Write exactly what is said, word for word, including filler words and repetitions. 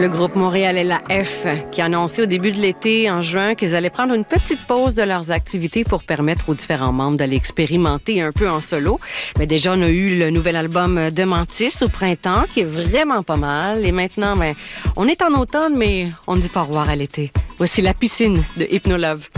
Le groupe montréalais La F qui a annoncé au début de l'été, en juin, qu'ils allaient prendre une petite pause de leurs activités pour permettre aux différents membres d'aller expérimenter un peu en solo. Mais déjà, on a eu le nouvel album de Mantis au printemps qui est vraiment pas mal. Et maintenant, ben, on est en automne, mais on ne dit pas au revoir à l'été. Voici La Piscine de Hypnolove.